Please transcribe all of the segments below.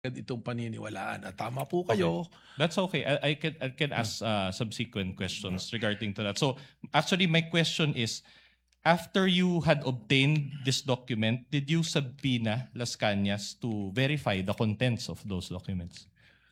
itong paniniwalaan. At tama po Okay. kayo. That's okay. I can ask subsequent questions regarding to that. So actually, my question is, after you had obtained this document, did you subpoena Las Cañas to verify the contents of those documents?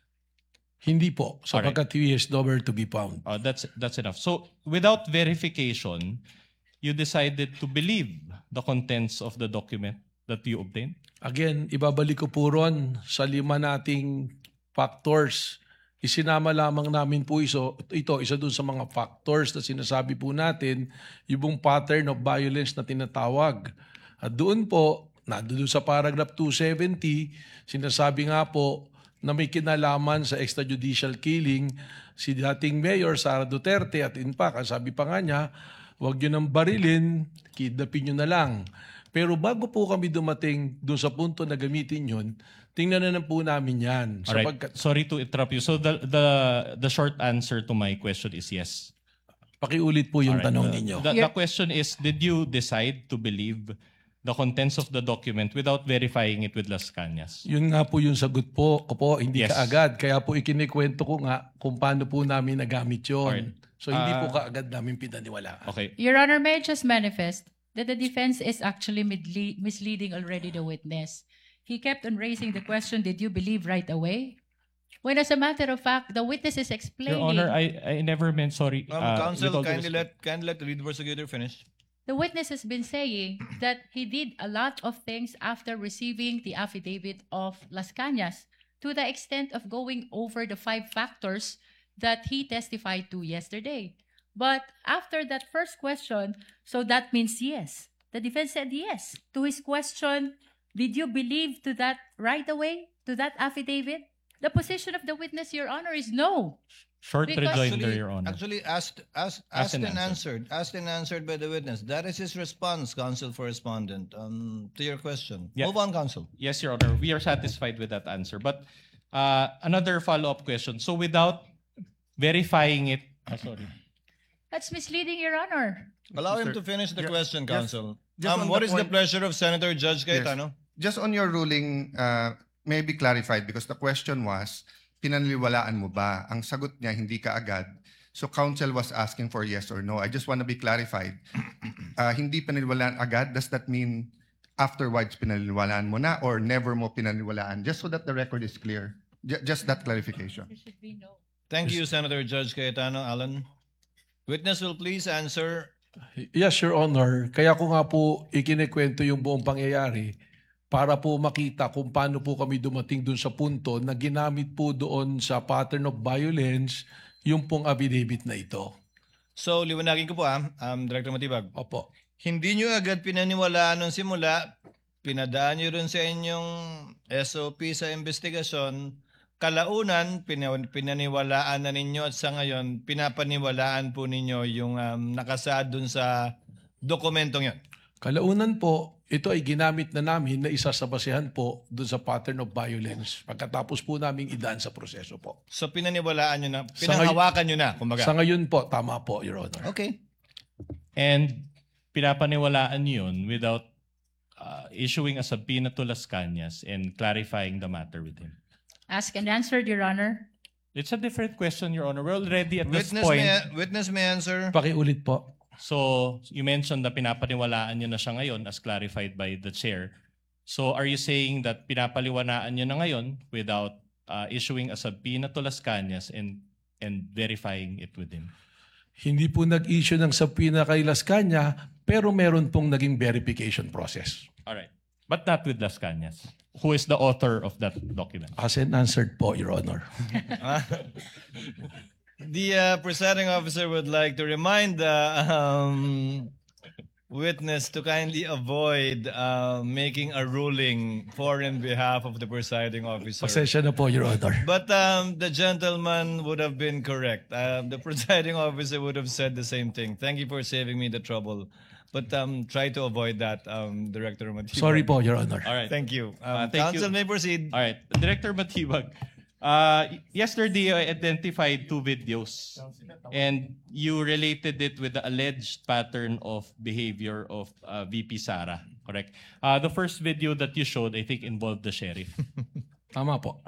Hindi po, sapagkat he is nowhere to be found. That's enough. So without verification, you decided to believe the contents of the document that you obtained? Again, ibabalik ko po ron sa 5 nating factors. Isinama lamang namin po ito, isa dun sa mga factors na sinasabi po natin, yung pattern of violence na tinatawag. At doon po, doon sa paragraph 270, sinasabi nga po na may kinalaman sa extrajudicial killing si dating Mayor Sara Duterte at in fact, sabi pa nga niya, huwag nyo nang barilin, kidnapin nyo na lang. Pero bago po kami dumating doon sa punto na gamitin yun, tingnan na po namin yan. Alright. Sorry to interrupt you. So the short answer to my question is yes. Pakiulit po yung tanong ninyo. The question is, did you decide to believe the contents of the document without verifying it with Las Cañas? Yun nga po yung sagot po ko po, hindi Yes. kaagad. Kaya po ikinikwento ko nga kung paano po namin nagamit yun. Alright. So hindi po kaagad namin pinaniwalaan. Okay. Your Honor, may I just manifest that the defense is actually misleading already the witness. He kept on raising the question, did you believe right away? When as a matter of fact, the witness is explaining. Your Honor, I never meant sorry. Counsel, with all due kindly respect. let the lead prosecutor finish. The witness has been saying that he did a lot of things after receiving the affidavit of Las Cañas, to the extent of going over the 5 factors that he testified to yesterday. But after that first question, so that means yes. The defense said yes. To his question, did you believe to that right away, to that affidavit? The position of the witness, Your Honor, is no. Short Because- rejoinder, Your Honor. Actually, asked and and answered by the witness. That is his response, counsel for respondent, to your question. Yeah. Move on, counsel. Yes, Your Honor. We are satisfied with that answer. But another follow-up question. So without verifying it, sorry. That's misleading, Your Honor. Allow him to finish the question, counsel. just on What the is the point- pleasure of Senator Judge Yes. Cayetano? Just on your ruling, may be clarified because the question was, pinaniniwalaan mo ba? Ang sagot niya, hindi ka agad. So counsel was asking for yes or no. I just want to be clarified. Hindi pinaniniwalaan agad, does that mean afterwards pinaniniwalaan mo na or never mo pinaniniwalaan? Just so that the record is clear. Just that clarification. There should be no. Thank you, Senator Judge Cayetano. Alan. Witness will please answer. Yes, Your Honor. Kaya ko nga po ikinikwento yung buong pangyayari para po makita kung paano po kami dumating dun sa punto na ginamit po doon sa pattern of violence yung pong affidavit na ito. So, liwanagin ko po Director Matibag. Opo. Hindi nyo agad pinaniwalaan nung simula, pinadaan nyo rin sa inyong SOP sa investigasyon, kalaunan, pinaniwalaan na ninyo at sa ngayon, pinapaniwalaan po ninyo yung nakasaad dun sa dokumentong yun. Kalaunan po, ito ay ginamit na namin na isa sa basehan po doon sa pattern of violence pagkatapos po namin idaan sa proseso po. So, pinaniwalaan nyo na, pinanghawakan nyo na, kumbaga. Sa ngayon po, tama po, Your Honor. Okay. And pinapaniwalaan yun without issuing a subpoena to Las Cañas and clarifying the matter with him. Ask and answered, Your Honor. It's a different question, Your Honor. We're already at this point. Witness may answer. Pakiulit po. So, you mentioned na pinapaniwalaan nyo na siya ngayon as clarified by the chair. So, are you saying that pinapaliwanaan nyo na ngayon without issuing a subpoena to Las Cañas and verifying it with him? Hindi po nag-issue ng subpoena kay Las Cañas, pero meron pong naging verification process. All right. But not with Las Cañas, who is the author of that document. As and answered po, Your Honor. The presiding officer would like to remind the witness to kindly avoid making a ruling for and behalf of the presiding officer. Pasensya na po, Your Honor. But the gentleman would have been correct. The presiding officer would have said the same thing. Thank you for saving me the trouble. But try to avoid that, Director Matibag. Sorry po, Your Honor. All right. Thank you. Thank Counsel you. may proceed. All right. Director Matibag, yesterday I identified 2 videos and you related it with the alleged pattern of behavior of VP Sara, correct? The first video that you showed, I think, involved the sheriff. Tama po.